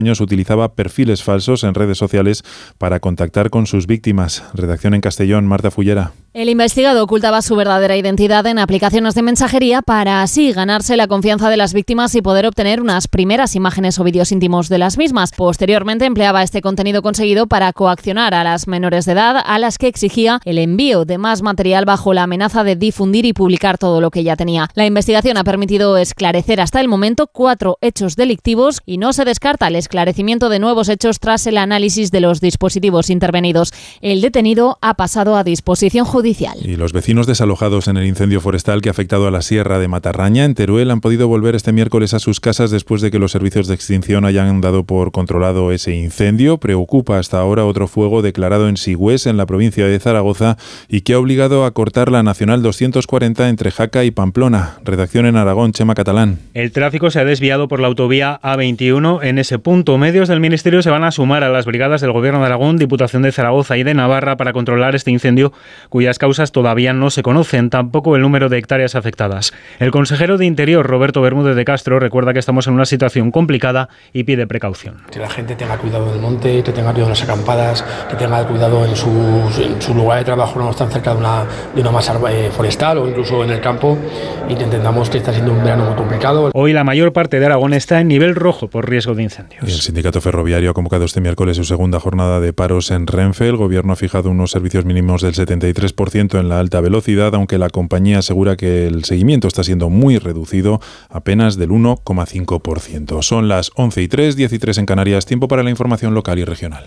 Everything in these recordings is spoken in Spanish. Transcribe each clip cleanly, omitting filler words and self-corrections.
utilizaba perfiles falsos en redes sociales para contactar con sus víctimas. Redacción en Castellón, Marta Fullera. El investigado ocultaba su verdadera identidad en aplicaciones de mensajería para así ganarse la confianza de las víctimas y poder obtener unas primeras imágenes o vídeos íntimos de las mismas. Posteriormente empleaba este contenido conseguido para coaccionar a las menores de edad, a las que exigía el envío de más material bajo la amenaza de difundir y publicar todo lo que ya tenía. La investigación ha permitido esclarecer hasta el momento 4 hechos delictivos y no se descarta el esclarecimiento de nuevos hechos tras el análisis de los dispositivos intervenidos. El detenido ha pasado a disposición judicial. Y los vecinos desalojados en el incendio forestal que ha afectado a la Sierra de Matarraña, en Teruel, han podido volver este miércoles a sus casas después de que los servicios de extinción hayan dado por controlado ese incendio. Preocupa hasta ahora otro fuego declarado en Sigüés, en la provincia de Zaragoza, y que ha obligado a cortar la Nacional 240 entre Jaca y Pamplona. Redacción en Aragón, Chema Catalán. El tráfico se ha desviado por la autovía A21 en ese punto. Medios del Ministerio se van a sumar a las brigadas del Gobierno de Aragón, Diputación de Zaragoza y de Navarra para controlar este incendio, cuyas causas todavía no se conocen, tampoco el número de hectáreas afectadas. El consejero de Interior, Roberto Bermúdez de Castro, recuerda que estamos en una situación complicada y pide precaución. Que la gente tenga cuidado del monte, que tenga cuidado de las acampadas, que tenga cuidado en su lugar de trabajo, no están cerca de una masa forestal o incluso en el campo, y que entendamos que está siendo un verano muy complicado. Hoy la mayor parte de Aragón está en nivel rojo por riesgo de incendios. El sindicato ferroviario ha convocado este miércoles su segunda jornada de paros en Renfe. El gobierno ha fijado unos servicios mínimos del 73% en la alta velocidad, aunque la compañía asegura que el seguimiento está siendo muy reducido, apenas del 1,5%. Son las 11:03, 10:03 en Canarias. Tiempo para la información local y regional.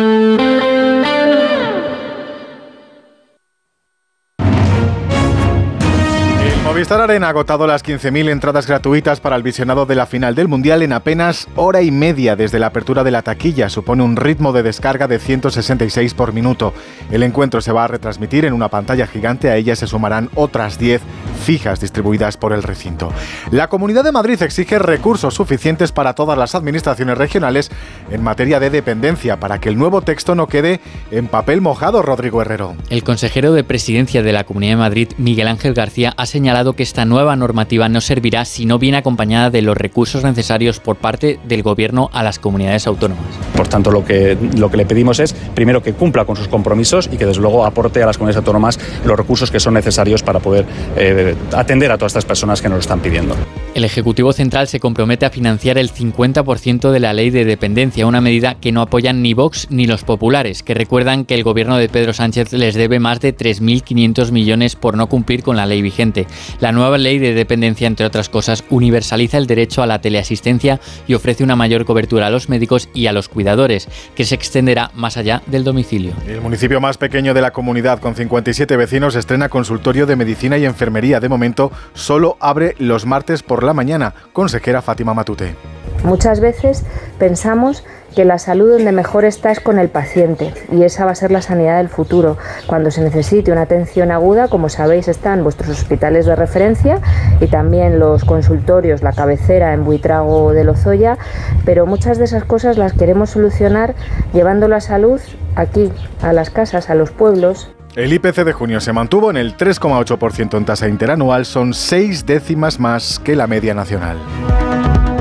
Movistar Arena ha agotado las 15.000 entradas gratuitas para el visionado de la final del Mundial en apenas hora y media desde la apertura de la taquilla. Supone un ritmo de descarga de 166 por minuto. El encuentro se va a retransmitir en una pantalla gigante. A ella se sumarán otras 10 fijas distribuidas por el recinto. La Comunidad de Madrid exige recursos suficientes para todas las administraciones regionales en materia de dependencia para que el nuevo texto no quede en papel mojado. Rodrigo Herrero. El consejero de Presidencia de la Comunidad de Madrid, Miguel Ángel García, ha señalado que esta nueva normativa no servirá si no viene acompañada de los recursos necesarios por parte del Gobierno a las comunidades autónomas. Por tanto, lo que le pedimos es, primero, que cumpla con sus compromisos y que, desde luego, aporte a las comunidades autónomas los recursos que son necesarios para poder atender a todas estas personas que nos lo están pidiendo. El Ejecutivo Central se compromete a financiar el 50% de la ley de dependencia, una medida que no apoyan ni Vox ni los populares, que recuerdan que el gobierno de Pedro Sánchez les debe más de 3.500 millones por no cumplir con la ley vigente. La nueva ley de dependencia, entre otras cosas, universaliza el derecho a la teleasistencia y ofrece una mayor cobertura a los médicos y a los cuidadores, que se extenderá más allá del domicilio. El municipio más pequeño de la comunidad, con 57 vecinos, estrena consultorio de medicina y enfermería. De momento, solo abre los martes por la mañana. Consejera Fátima Matute. Muchas veces pensamos que la salud donde mejor está es con el paciente, y esa va a ser la sanidad del futuro. Cuando se necesite una atención aguda, como sabéis, están vuestros hospitales de referencia y también los consultorios, la cabecera en Buitrago de Lozoya, pero muchas de esas cosas las queremos solucionar llevando la salud aquí, a las casas, a los pueblos. El IPC de junio se mantuvo en el 3,8% en tasa interanual, son 6 décimas más que la media nacional.